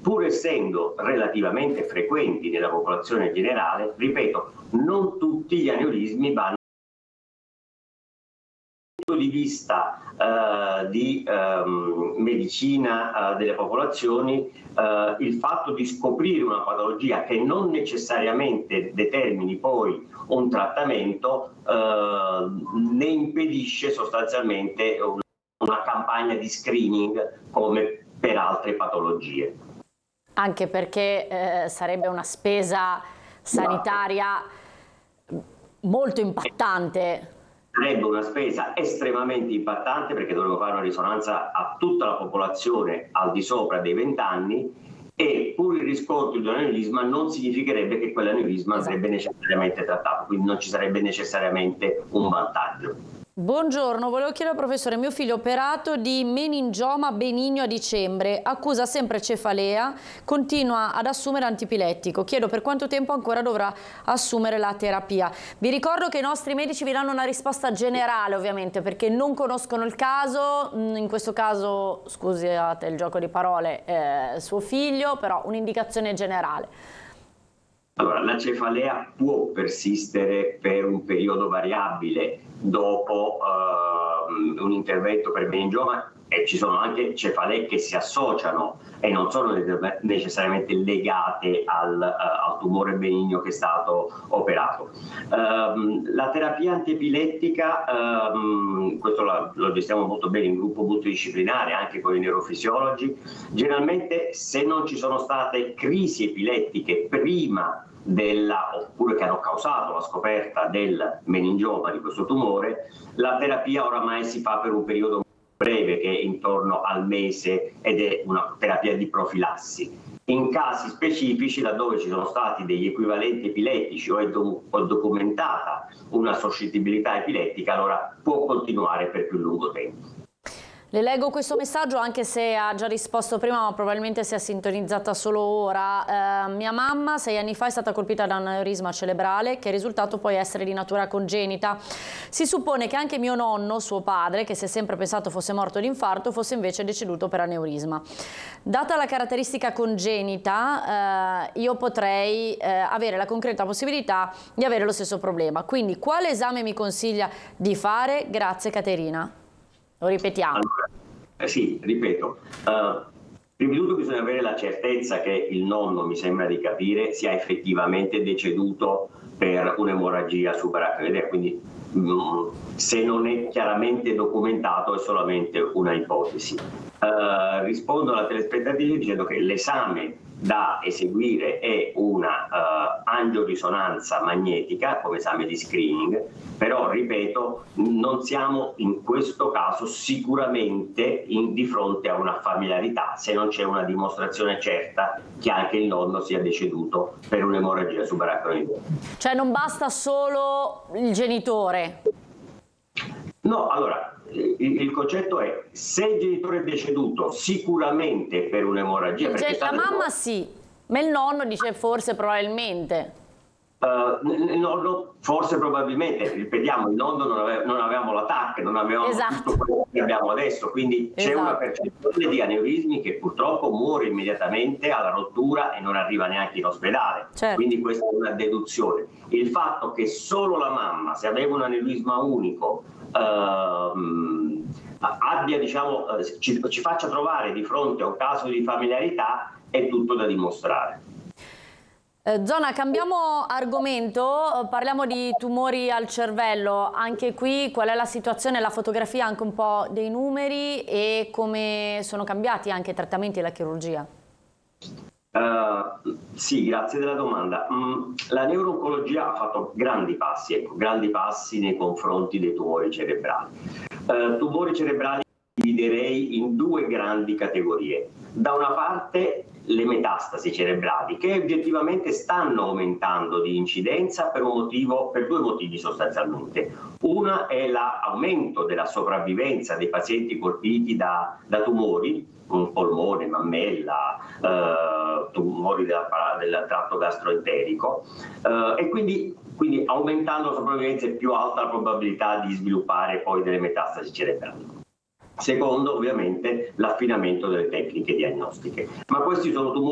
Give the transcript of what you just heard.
pur essendo relativamente frequenti nella popolazione generale, ripeto, non tutti gli aneurismi vanno di vista di medicina delle popolazioni, il fatto di scoprire una patologia che non necessariamente determini poi un trattamento ne impedisce sostanzialmente una campagna di screening come per altre patologie. Anche perché sarebbe una spesa sanitaria molto impattante. Sarebbe una spesa estremamente impattante, perché dovremmo fare una risonanza a tutta la popolazione al di sopra dei 20 anni, e pur il riscontro di un aneurisma non significherebbe che quell'aneurisma andrebbe necessariamente trattato, quindi non ci sarebbe necessariamente un vantaggio. Buongiorno, volevo chiedere al professore, mio figlio operato di meningioma benigno a dicembre, accusa sempre cefalea, continua ad assumere antipilettico, chiedo per quanto tempo ancora dovrà assumere la terapia. Vi ricordo che i nostri medici vi danno una risposta generale, ovviamente, perché non conoscono il caso, in questo caso, scusate il gioco di parole, suo figlio, però un'indicazione generale. Allora, la cefalea può persistere per un periodo variabile dopo un intervento per meningioma, e ci sono anche cefalee che si associano e non sono necessariamente legate al tumore benigno che è stato operato. La terapia antiepilettica, questo lo gestiamo molto bene in gruppo multidisciplinare, anche con i neurofisiologi. Generalmente, se non ci sono state crisi epilettiche prima oppure che hanno causato la scoperta del meningioma, di questo tumore, la terapia oramai si fa per un periodo breve, che è intorno al mese, ed è una terapia di profilassi. In casi specifici, laddove ci sono stati degli equivalenti epilettici o è documentata una suscettibilità epilettica, allora può continuare per più lungo tempo. Le leggo questo messaggio, anche se ha già risposto prima, ma probabilmente si è sintonizzata solo ora. Mia mamma 6 anni fa è stata colpita da un aneurisma cerebrale, che è risultato poi essere di natura congenita. Si suppone che anche mio nonno, suo padre, che si è sempre pensato fosse morto di infarto, fosse invece deceduto per aneurisma. Data la caratteristica congenita, io potrei avere la concreta possibilità di avere lo stesso problema. Quindi quale esame mi consiglia di fare? Grazie Caterina. Lo ripetiamo. Allora, sì, ripeto. Prima di tutto bisogna avere la certezza che il nonno, mi sembra di capire, sia effettivamente deceduto per un'emorragia subarachnoidea, quindi se non è chiaramente documentato è solamente una ipotesi. Rispondo alla telespettatrice dicendo che l'esame da eseguire è una angiorisonanza magnetica come esame di screening, però ripeto, non siamo in questo caso sicuramente di fronte a una familiarità, se non c'è una dimostrazione certa che anche il nonno sia deceduto per un'emorragia subarachnoidea. Cioè non basta solo il genitore? No, allora, il concetto è: se il genitore è deceduto sicuramente per un'emorragia, la mamma sì, ma il nonno dice forse probabilmente. Il nonno forse probabilmente, ripetiamo, il nonno non avevamo la TAC, non avevamo tutto quello che abbiamo adesso, quindi c'è una percentuale di aneurismi che purtroppo muore immediatamente alla rottura e non arriva neanche in ospedale, quindi questa è una deduzione. Il fatto che solo la mamma, se aveva un aneurisma unico, abbia, diciamo, ci faccia trovare di fronte a un caso di familiarità, è tutto da dimostrare. Zona, cambiamo argomento, parliamo di tumori al cervello. Anche qui qual è la situazione, la fotografia, anche un po' dei numeri e come sono cambiati anche i trattamenti e la chirurgia? Sì, grazie della domanda. La neuro-oncologia ha fatto grandi passi nei confronti dei tumori cerebrali. Tumori cerebrali dividerei in due grandi categorie. Da una parte le metastasi cerebrali, che oggettivamente stanno aumentando di incidenza per due motivi sostanzialmente. Una è l'aumento della sopravvivenza dei pazienti colpiti da tumori, polmone, mammella, tumori del tratto gastroenterico, e quindi aumentando la sopravvivenza è più alta la probabilità di sviluppare poi delle metastasi cerebrali. Secondo, ovviamente, l'affinamento delle tecniche diagnostiche. Ma questi sono tumori